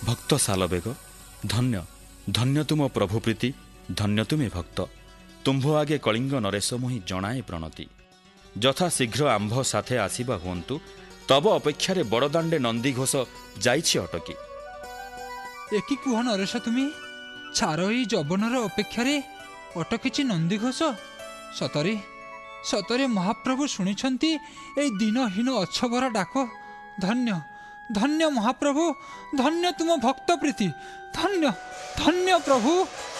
ଭକ୍ତ ସାଲବେଗ ଧନ୍ୟ ଧନ୍ୟ ତୁମ ପ୍ରଭୁ ପ୍ରୀତି ଧନ୍ୟ ତୁମେ ଭକ୍ତ ତୁମ୍ଭ ଆଗେ କଳିଙ୍ଗ ନରେଶ ମୁହିଁ ଜଣାଏ ପ୍ରଣତି ଯଥା ଶୀଘ୍ର ଆମ୍ଭ ସାଥେ ଆସିବା ହୁଅନ୍ତୁ ତବ ଅପେକ୍ଷାରେ ବଡ଼ଦାଣ୍ଡେ ନନ୍ଦିଘୋଷ ଯାଇଛି ଅଟକି। ଏକି କୁହ ନରେଶ ତୁମେ ଛାର ଏଇ ଯବନର ଅପେକ୍ଷାରେ ଅଟକିଛି ନନ୍ଦିଘୋଷ। ସତରେ ସତରେ ମହାପ୍ରଭୁ ଶୁଣିଛନ୍ତି ଏଇ ଦିନହୀନ ଅଛବର ଡାକ। ଧନ୍ୟ ଧନ୍ୟ ମହାପ୍ରଭୁ ଧନ୍ୟ ତୁମ ଭକ୍ତ ପ୍ରୀତି ଧନ୍ୟ ଧନ୍ୟ ପ୍ରଭୁ।